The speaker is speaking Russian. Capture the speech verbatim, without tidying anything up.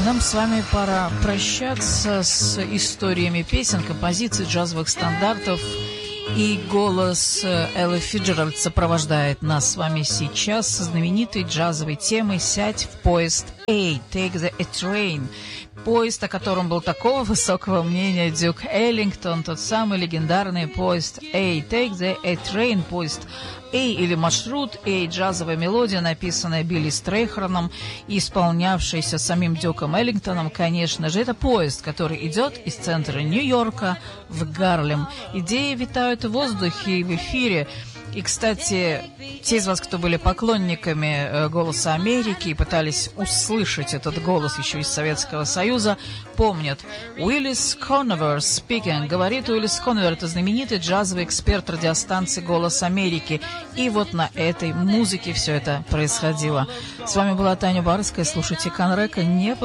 нам с вами пора прощаться с историями песен, композиций, джазовых стандартов. И голос Эллы Фиджеральд сопровождает нас с вами сейчас со знаменитой джазовой темой «Сядь в поезд A, Take the a Train». Поезд, о котором был такого высокого мнения Дюк Эллингтон, тот самый легендарный поезд A, Take the a Train, поезд A или маршрут A, джазовая мелодия, написанная Билли Стрейхерном и исполнявшаяся самим Дюком Эллингтоном, конечно же. Это поезд, который идет из центра Нью-Йорка в Гарлем. Идеи витают в воздухе и в эфире. И, кстати, те из вас, кто были поклонниками «Голоса Америки» и пытались услышать этот голос еще из Советского Союза, помнят. Уиллис Коновер speaking. Говорит Уиллис Коновер, это знаменитый джазовый эксперт радиостанции «Голос Америки». И вот на этой музыке все это происходило. С вами была Таня Барская. Слушайте Конрека. Не